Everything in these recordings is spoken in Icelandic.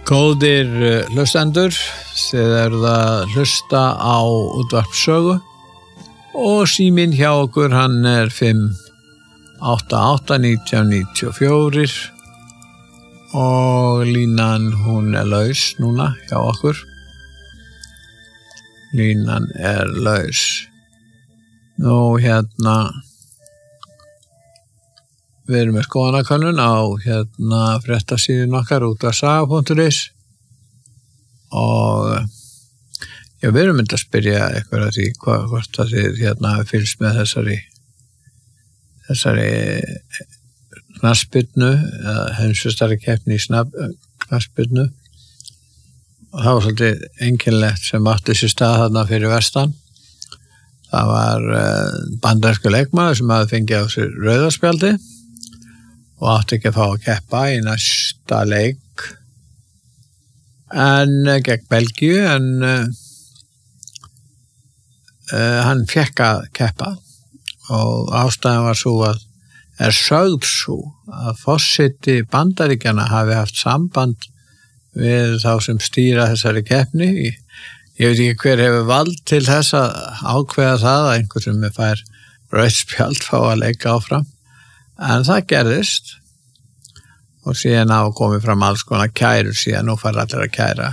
Góðir hlustendur, þið eruð að hlusta á útvarp Sögu og síminn hjá okkur hann er 588-1994 og línan hún er laus núna hjá okkur. Línan er laus. Nú við erum með skoðanakönnun á fréttasíðun okkar útvarpssaga.is og við erum að spyrja ykkur að því hvort að þið hafi fylgst með þessari knattspyrnu eða heimsmeistarakeppni í knattspyrnu og það var svolítið einkennilegt sem átti sér stað þarna fyrir vestan. Það var bandarískur leikmaður sem hafði fengið á sig rauða spjaldi og átti ekki að fá að keppa í næsta leik gegn Belgíu en hann fékk að keppa og ástæðan var sögð sú að forseti Bandaríkjanna hafi haft samband við þá sem stýra þessari keppni. Ég veit ekki hver hefur vald til þess að ákveða það að einhver sem fær rautt spjald fá að leika áfram. En það gerðist og síðan hafa komið fram alls konar kærur síðan nú fær allir að kæra.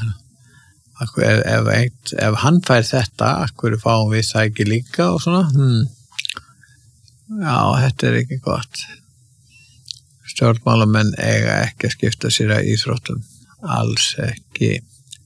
Ef hann fær þetta, hverju fáum við það ekki líka og svona? Já, þetta er ekki gott. Stjórnmálamenn eiga ekki að skipta sér að íþróttum. Alls ekki.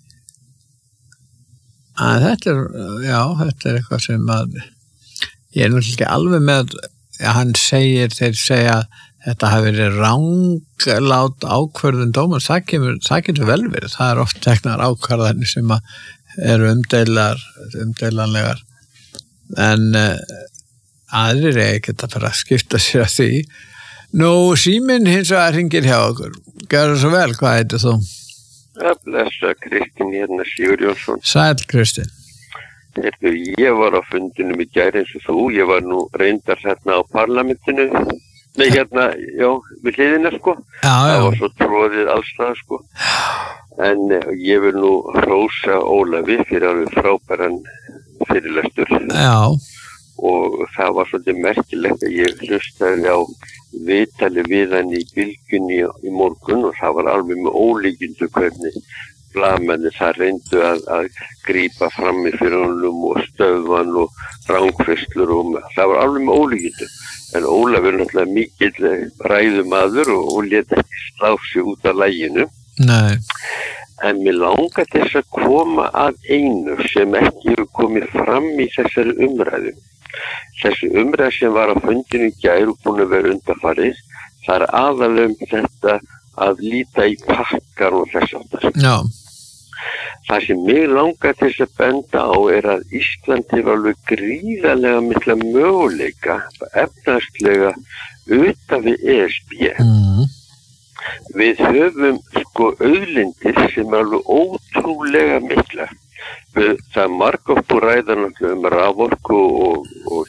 En þetta er eitthvað sem að ég er náttúrulega ekki alveg með þeir segja að þetta hafi verið ranglát ákvörðun dómar, það getur vel verið, það er oft teknar ákvarðanir sem eru umdeilanlegar en aðrir er ekki að fara að skipta sér að því. Nú, síminn hins vegar hringir hjá okkur, gjörðu svo vel, hvað heitir þú? Blessa Kristín hérna Sigurjónsson. Sæll Kristín. Ég var á fundinum í gær eins og þú, ég var nú reyndar hérna á parlamentinu, við hliðina sko, það var svo tróðið alls það sko, en ég vil nú hrósa Ólafi fyrir alveg frábæran fyrirlestur. Já. Og það var svolítið merkilegt að ég hlustaði á viðtali við hann í Bylgjunni í morgun og það var alveg með ólíkindu hvernig blaðmennir það reyndu að grípa fram í fyrir honum og stöðvan og rangfærslur og það var alveg með ólíkindu. En Ólafur er náttúrulega mikill ræðumaður og lét ekki slá sig út af laginu. Nei. En mér langar þess að koma að einu sem ekki hefur komið fram í þessari umræðu. Þessi umræða sem var á fundinu í gær og búin að vera undanfarið, það er aðalega þetta að líta í pakkar og þess aftar. Já. Það sem mig langar til þess að benda á er að Ísland hefur alveg gríðarlega mikla möguleika efnahagslega utan við ESB. Við höfum auðlindir sem er alveg ótrúlega mikla. Það er margoft og ræðan raforku og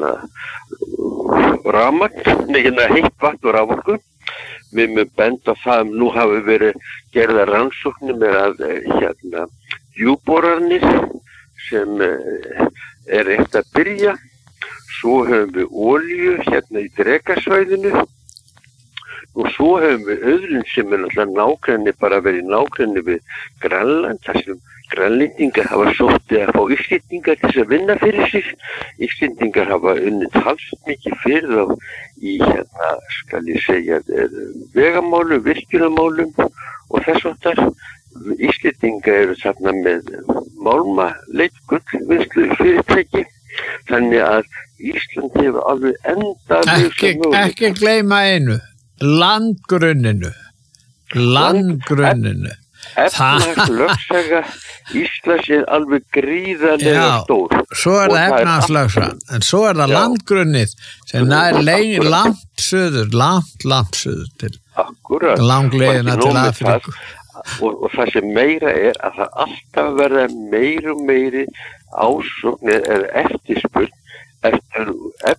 rafmagn, heitt vatn og raforku. Við mögum benda á það nú hafi verið gerða rannsóknir með að djúpborarnir sem er eitt að byrja. Svo höfum við olíu í Drekasvæðinu og svo höfum við auðlind sem er náttúrulega bara verið nágrenni við Grænland, þar sem Grænlendingar hafa sóttið að fá Íslendingar til að vinna fyrir sig. Íslendingar hafa unnið talsvert mikið fyrir þá í vegamálum, virkjunarmálum og þess aftar. Íslendingar eru þarna með málmaleit gullvinnslu fyrirtæki, þannig að Ísland hefur alveg Ekki gleyma einu, landgrunninu. Efnahagslögsaga Íslands er alveg gríðarlega stór. Svo er það efnahagslögsagan, en svo er það landgrunnið sem nær langt suður til. Akkurat. Langleiðina til Afríku. Og það sem meira er að það alltaf verða meiri ásóknir eða eftirspurn eftir